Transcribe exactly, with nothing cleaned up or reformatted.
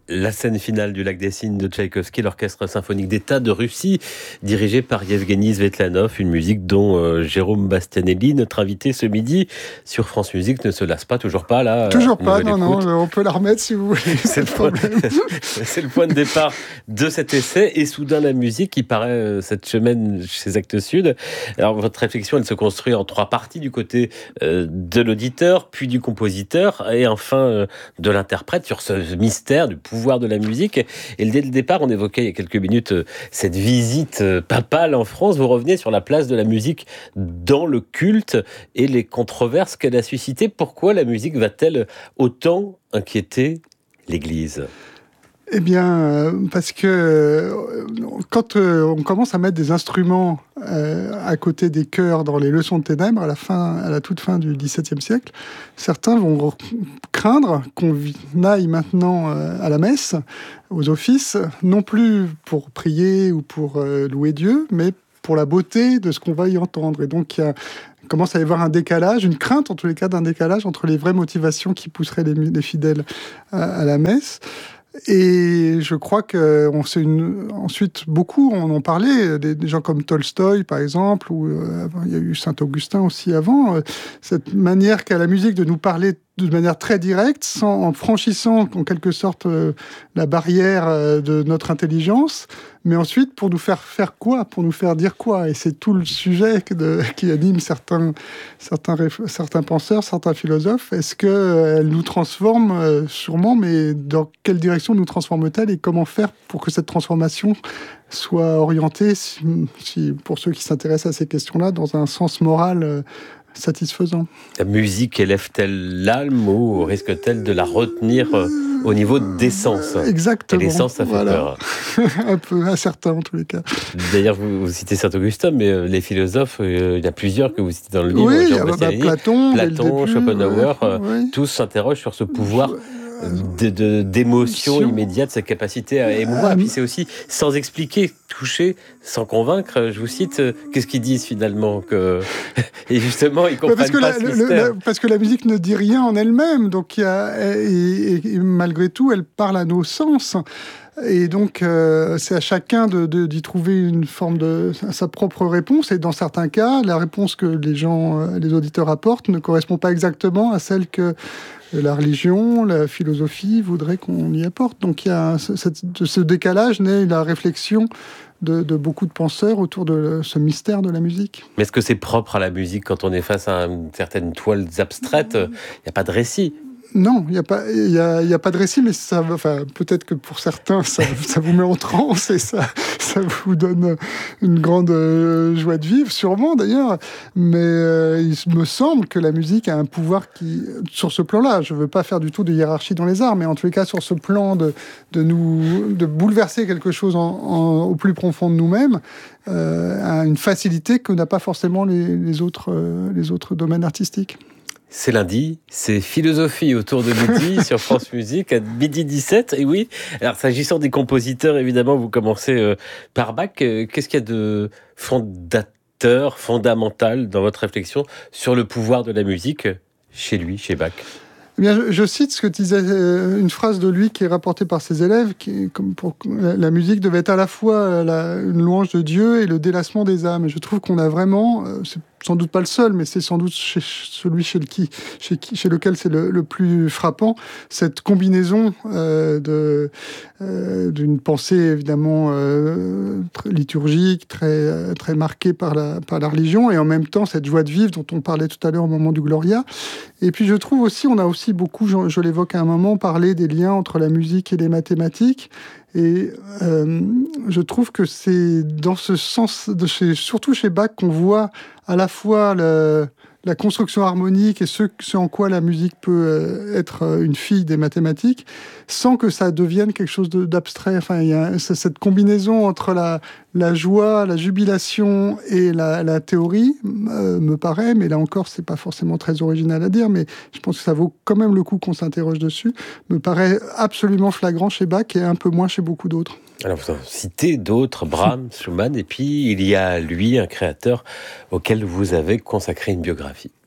La scène finale du Lac des Cygnes de Tchaïkovski, l'orchestre symphonique d'État de Russie, dirigé par Yevgeny Svetlanov, une musique dont euh, Jérôme Bastianelli, notre invité ce midi sur France Musique, ne se lasse pas, toujours pas là. Toujours pas, non, écoute. non, on peut la remettre si vous voulez. C'est, le point, c'est le point de départ de cet essai, et soudain la musique qui paraît euh, cette semaine chez Actes Sud. Alors votre réflexion, elle se construit en trois parties, du côté euh, de l'auditeur, puis du compositeur, et enfin euh, de l'interprète, sur ce mystère du pouvoir pouvoir de la musique. Et dès le départ, on évoquait il y a quelques minutes cette visite papale en France. Vous revenez sur la place de la musique dans le culte et les controverses qu'elle a suscitées. Pourquoi la musique va-t-elle autant inquiéter l'Église ? Eh bien, parce que quand on commence à mettre des instruments à côté des chœurs dans les leçons de ténèbres, à la fin, à la toute fin du XVIIe siècle, certains vont craindre qu'on aille maintenant à la messe, aux offices, non plus pour prier ou pour louer Dieu, mais pour la beauté de ce qu'on va y entendre. Et donc, il y a commence à y avoir un décalage, une crainte en tous les cas d'un décalage entre les vraies motivations qui pousseraient les, les fidèles à, à la messe. Et je crois que on s'est une... ensuite beaucoup on en parlait, des, des gens comme Tolstoï par exemple, ou euh, il y a eu Saint-Augustin aussi avant, euh, cette manière qu'a la musique de nous parler de manière très directe, sans, en franchissant en quelque sorte euh, la barrière euh, de notre intelligence, mais ensuite pour nous faire faire quoi, pour nous faire dire quoi. Et c'est tout le sujet de, qui anime certains, certains, certains penseurs, certains philosophes. Est-ce qu'elle euh, nous transforme euh, sûrement, mais dans quelle direction nous transforme-t-elle et comment faire pour que cette transformation soit orientée, si, si, pour ceux qui s'intéressent à ces questions-là, dans un sens moral euh, satisfaisant. La musique élève-t-elle l'âme ou risque-t-elle de la retenir euh, au niveau d'essence ? Exactement. Et l'essence, ça fait voilà. peur. Un peu, à certains en tous les cas. D'ailleurs, vous, vous citez Saint-Augustin, mais euh, les philosophes, euh, il y a plusieurs que vous citez dans le livre. Oui, il y a bah, Platon, Platon, début, Schopenhauer, ouais, euh, oui. tous s'interrogent sur ce pouvoir de, de, d'émotion immédiate, sa capacité à émouvoir. Et puis c'est aussi sans expliquer, toucher, sans convaincre. Je vous cite, euh, qu'est-ce qu'ils disent finalement que... Et justement, ils comprennent pas la, ce le, mystère. Le, parce que la musique ne dit rien en elle-même, donc il y a, et, et, et malgré tout, elle parle à nos sens. Et donc, euh, c'est à chacun de, de, d'y trouver une forme de sa propre réponse. Et dans certains cas, la réponse que les gens, les auditeurs apportent ne correspond pas exactement à celle que la religion, la philosophie voudraient qu'on y apporte. Donc, il y a cette, de ce décalage naît la réflexion de, de beaucoup de penseurs autour de ce mystère de la musique. Mais est-ce que c'est propre à la musique quand on est face à une certaine toile abstraite ? Il n'y a pas de récit. Non, il n'y a pas, il y a, il y a pas de récit, mais ça, enfin, peut-être que pour certains, ça, ça vous met en transe et ça, ça vous donne une grande euh, joie de vivre, sûrement d'ailleurs. Mais euh, il me semble que la musique a un pouvoir qui, sur ce plan-là, je ne veux pas faire du tout de hiérarchie dans les arts, mais en tous les cas, sur ce plan de, de nous, de bouleverser quelque chose en, en, au plus profond de nous-mêmes, euh, a une facilité que n'a pas forcément les, les autres, euh, les autres domaines artistiques. C'est lundi, c'est philosophie autour de midi sur France Musique à midi dix-sept. Et oui, alors s'agissant des compositeurs, évidemment, vous commencez euh, par Bach. Qu'est-ce qu'il y a de fondateur, fondamental dans votre réflexion sur le pouvoir de la musique chez lui, chez Bach ? Eh bien, je, je cite ce que disait euh, une phrase de lui qui est rapportée par ses élèves, qui, comme pour, la, la musique devait être à la fois la, une louange de Dieu et le délassement des âmes. Et je trouve qu'on a vraiment, euh, c'est sans doute pas le seul, mais c'est sans doute chez, celui chez, le qui, chez, qui, chez lequel c'est le, le plus frappant, cette combinaison euh, de, euh, d'une pensée évidemment euh, très liturgique, très, très marquée par la, par la religion, et en même temps cette joie de vivre dont on parlait tout à l'heure au moment du Gloria. Et puis je trouve aussi, on a aussi beaucoup, je, je l'évoque à un moment, parlé des liens entre la musique et les mathématiques. Et euh, je trouve que c'est dans ce sens, de chez, surtout chez Bach, qu'on voit à la fois le, la construction harmonique et ce, ce en quoi la musique peut être une fille des mathématiques, sans que ça devienne quelque chose de, d'abstrait. Enfin, il y a cette combinaison entre la, la joie, la jubilation et la, la théorie, euh, me paraît, mais là encore, c'est pas forcément très original à dire, mais je pense que ça vaut quand même le coup qu'on s'interroge dessus, me paraît absolument flagrant chez Bach et un peu moins chez beaucoup d'autres. Alors, vous en citez d'autres, Brahms, Schumann, et puis il y a lui, un créateur auquel vous avez consacré une biographie.